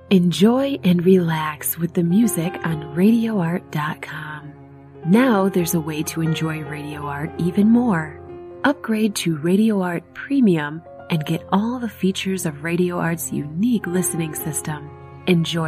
Enjoy and relax with the music on RadioArt.com. Now there's a way to enjoy Radio Art even more. Upgrade to Radio Art Premium and get all the features of Radio Art's unique listening system. Enjoy